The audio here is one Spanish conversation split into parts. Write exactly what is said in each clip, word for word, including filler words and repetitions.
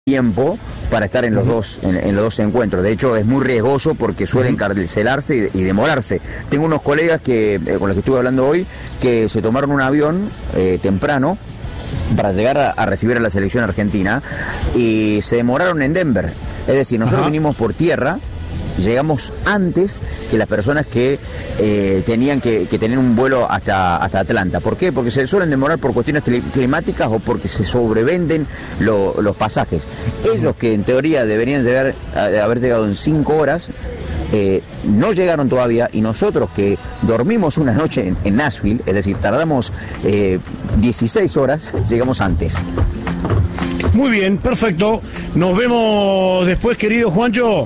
tiempo para estar en los dos en, en los dos encuentros. De hecho, es muy riesgoso porque suelen encarcelarse y, y demorarse. Tengo unos colegas que eh, con los que estuve hablando hoy que se tomaron un avión eh, temprano para llegar a, a recibir a la selección argentina y se demoraron en Denver. Es decir, nosotros Ajá. vinimos por tierra. Llegamos antes que las personas que eh, tenían que, que tener un vuelo hasta, hasta Atlanta. ¿Por qué? Porque se suelen demorar por cuestiones climáticas o porque se sobrevenden lo, los pasajes. Ellos que en teoría deberían llegar, haber llegado en cinco horas, eh, no llegaron todavía, y nosotros que dormimos una noche en, en Nashville, es decir, tardamos eh, dieciséis horas, llegamos antes. Muy bien, perfecto. Nos vemos después, querido Juancho.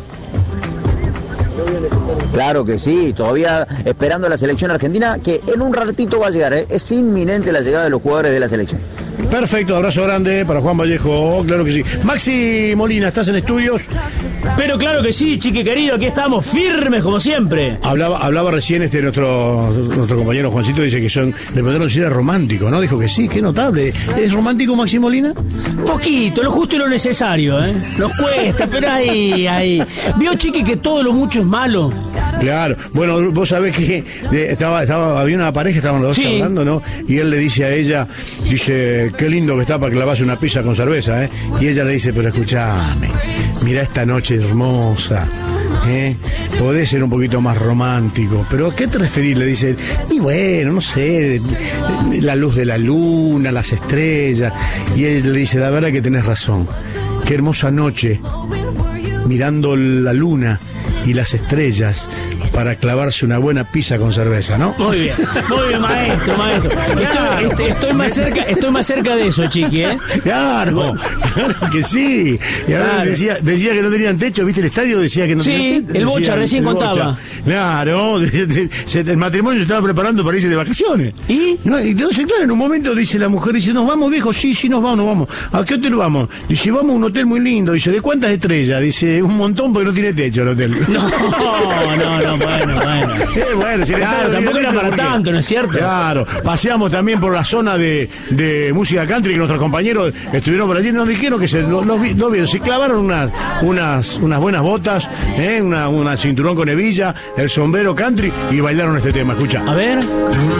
Claro que sí, todavía esperando a la selección argentina, que en un ratito va a llegar, ¿eh? Es inminente la llegada de los jugadores de la selección. Perfecto, abrazo grande para Juan Vallejo, claro que sí. Maxi Molina, ¿estás en estudios? Pero claro que sí, chique querido, aquí estamos firmes como siempre. Hablaba, hablaba recién este nuestro nuestro compañero Juancito, dice que son, le preguntaron si era romántico, ¿no? Dijo que sí, qué notable. ¿Es romántico Maxi Molina? Poquito, lo justo y lo necesario, ¿eh? Nos cuesta, pero ahí, ahí. ¿Vio, chique, que todo lo mucho es malo? Claro, bueno, vos sabés que de, estaba, estaba, había una pareja, estaban los dos sí. charlando, ¿no? Y él le dice a ella, dice, qué lindo que está para clavarse una pizza con cerveza, ¿eh? Y ella le dice, pero escuchame, mirá esta noche hermosa, ¿eh? Podés ser un poquito más romántico, pero ¿a qué te referís? Le dice, y bueno, no sé, la luz de la luna, las estrellas. Y ella le dice, la verdad que tenés razón, qué hermosa noche, mirando la luna y las estrellas para clavarse una buena pizza con cerveza, ¿no? Muy bien, muy bien, maestro, maestro. Estoy, estoy, estoy más cerca, estoy más cerca de eso, chiqui, ¿eh? Claro, claro que sí. Y ahora claro. decía, decía que no tenían techo, ¿viste? El estadio decía que no sí, tenían techo. Sí, el Bocha recién el contaba. Bocha. Claro, el matrimonio se estaba preparando para irse de vacaciones. ¿Y? No, entonces, claro, en un momento dice la mujer, dice, ¿nos vamos, viejo? Sí, sí, nos vamos, nos vamos. ¿A qué hotel vamos? Dice, vamos a un hotel muy lindo. Dice, ¿de cuántas estrellas? Dice, un montón porque no tiene techo el hotel. No, no, no, bueno, bueno. Eh, bueno, si claro, tampoco era para tanto, ¿no es cierto? Claro, paseamos también por la zona de, de música country, que nuestros compañeros estuvieron por allí, nos dijeron que se los, los, los vieron, se clavaron unas, unas, unas buenas botas, ¿eh? una, una cinturón con hebilla, el sombrero country y bailaron este tema, escucha. A ver.